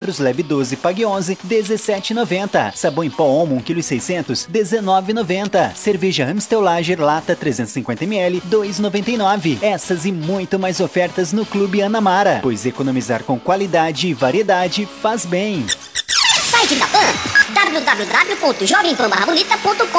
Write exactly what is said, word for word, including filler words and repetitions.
mililitros, leve doze, pague onze, dezessete e noventa. Sabão em pó Omo um vírgula seis quilos, dezenove e noventa. Cerveja Amstel Lager lata trezentos e cinquenta mililitros, dois e noventa e nove. Essas e muito mais ofertas no Clube Anamara, pois economizar com qualidade e variedade faz bem. Site da Pan, w w w ponto jovem pan barra bonita ponto com